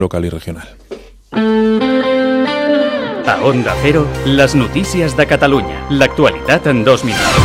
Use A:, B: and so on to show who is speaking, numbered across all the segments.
A: local y regional.
B: A Onda Cero, les notícies de Catalunya. L'actualitat en 2 minuts.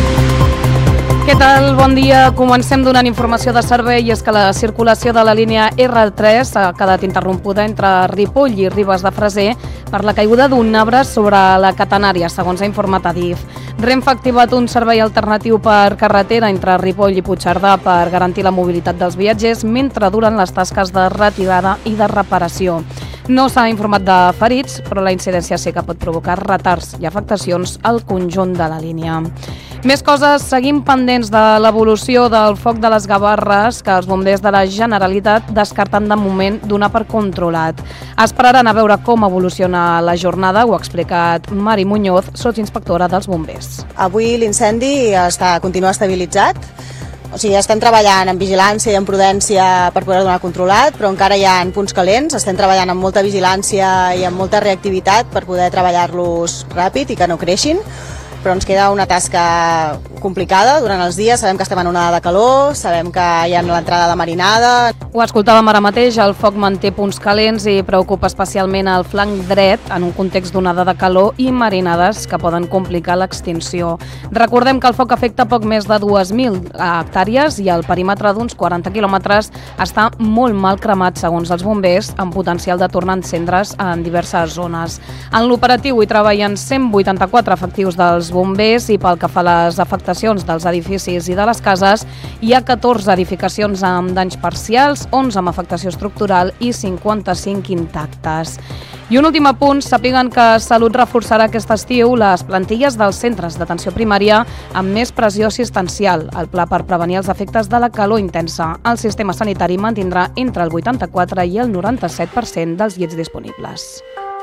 C: Què tal? Bon dia. Comencem donant informació de servei, i és que la circulació de la línia R3 ha quedat interrompuda entre Ripoll i Ribes de Freser per la caiguda d'un arbre sobre la catenària, segons ha informat Adif. Renfe ha activat un servei alternatiu per carretera entre Ripoll i Puigcerdà per garantir la mobilitat dels viatgers mentre duren les tasques de retirada i de reparació. No s'ha informat de ferits, però la incidència sí que pot provocar retards i afectacions al conjunt de la línia. Més coses, seguim pendents de l'evolució del foc de les Gavarres, que els bombers de la Generalitat descarten de moment donar per controlat. Esperaran a veure com evoluciona la jornada, ho ha explicat Mari Muñoz, sotsinspectora dels bombers.
D: Avui l'incendi continua estabilitzat. O sigui, estem treballant en vigilància i en prudència per poder donar controlat, però encara hi ha punts calents. Estem treballant amb molta vigilància i amb molta reactivitat per poder treballar-los ràpid i que no creixin. Però ens queda una tasca complicada durant els dies. Sabem que estem en onada de calor, sabem que hi ha l'entrada de marinada.
C: Ho escoltàvem ara mateix, el foc manté punts calents i preocupa especialment el flanc dret en un context d'onada de calor i marinades que poden complicar l'extinció. Recordem que el foc afecta poc més de 2.000 hectàrees i el perímetre d'uns 40 quilòmetres està molt mal cremat, segons els bombers, amb potencial de tornar a encendre's en diverses zones. En l'operatiu hi treballen 184 efectius dels bombers i pel que fa a les afectacions dels edificis i de les cases, hi ha 14 edificacions amb danys parcials, 11 amb afectació estructural i 55 intactes. I un últim apunt, sàpiguen que Salut reforçarà aquest estiu les plantilles dels centres d'atenció primària amb més pressió assistencial. El pla per prevenir els efectes de la calor intensa. El sistema sanitari mantindrà entre el 84 i el 97% dels llits disponibles.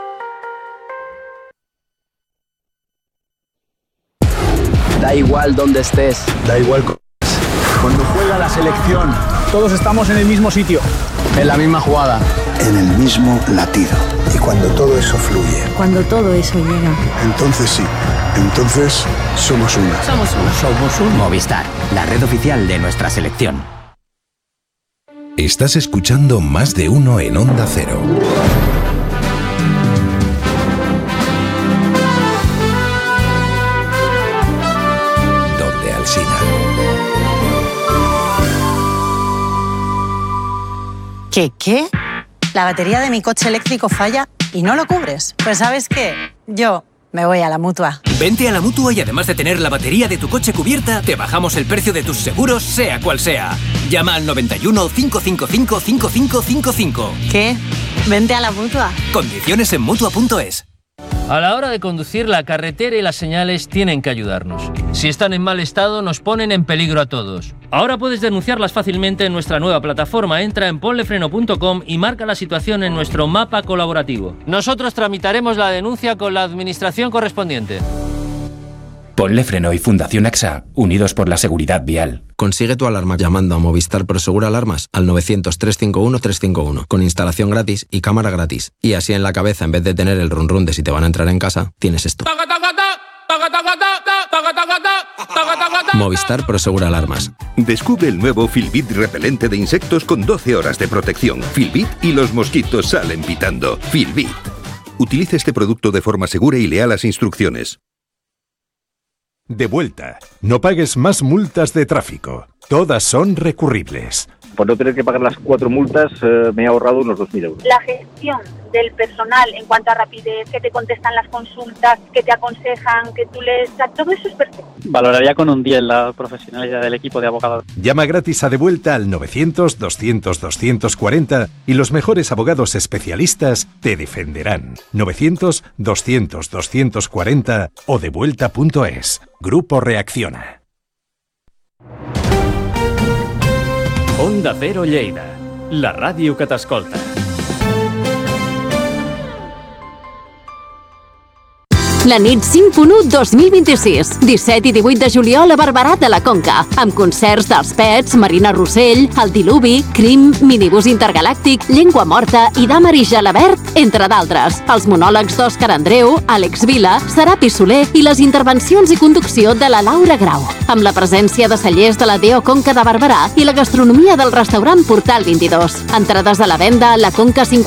E: Da igual donde estés.
F: Da igual cuando juega la selección. Todos estamos en el mismo sitio.
E: En la misma jugada.
G: En el mismo latido. Y cuando todo eso fluye.
H: Cuando todo eso llega.
G: Entonces sí. Entonces somos una.
H: Somos una.
E: Somos un Movistar, la red oficial de nuestra selección.
I: Estás escuchando Más de Uno en Onda Cero.
J: ¿Qué? La batería de mi coche eléctrico falla y no lo cubres. Pues ¿sabes qué? Yo me voy a la Mutua.
K: Vente a la Mutua y además de tener la batería de tu coche cubierta, te bajamos el precio de tus seguros, sea cual sea. Llama al 91 555 5555.
J: ¿Qué? Vente a la Mutua.
K: Condiciones en Mutua.es.
L: A la hora de conducir, la carretera y las señales tienen que ayudarnos. Si están en mal estado, nos ponen en peligro a todos. Ahora puedes denunciarlas fácilmente en nuestra nueva plataforma. Entra en ponlefreno.com y marca la situación en nuestro mapa colaborativo. Nosotros tramitaremos la denuncia con la administración correspondiente.
M: Ponle Freno y Fundación AXA, unidos por la seguridad vial.
N: Consigue tu alarma llamando a Movistar Prosegur Alarmas al 900-351-351, con instalación gratis y cámara gratis. Y así en la cabeza, en vez de tener el run de si te van a entrar en casa, tienes esto. Movistar Prosegur Alarmas.
O: Descubre el nuevo Filbit repelente de insectos con 12 horas de protección. Filbit y los mosquitos salen pitando. Filbit. Utilice este producto de forma segura y lea las instrucciones.
P: De vuelta. No pagues más multas de tráfico. Todas son recurribles.
Q: Por no tener que pagar las 4 multas, me he ahorrado unos 2.000 euros.
R: La gestión del personal en cuanto a rapidez, que te contestan las consultas, que te aconsejan, que tú les... todo eso es perfecto.
S: Valoraría con un 10 la profesionalidad del equipo de abogados.
P: Llama gratis a De Vuelta al 900-200-240 y los mejores abogados especialistas te defenderán. 900-200-240 o devuelta.es. Grupo Reacciona.
B: Onda Cero Lleida, la ràdio que t'escolta.
T: La nit Symphony 2026, 17 i 18 de juliol a Barberà de la Conca, amb concerts dels Pets, Marina Rossell, El Diluvi, Crim, Minibús Intergalàctic, Llengua Morta i Damer i Gelabert, entre d'altres. Els monòlegs d'Òscar Andreu, Àlex Vila, Serapi Soler i les intervencions i conducció de la Laura Grau, amb la presència de cellers de la Deo Conca de Barberà i la gastronomia del restaurant Portal 22. Entrades a la venda a la Conca 50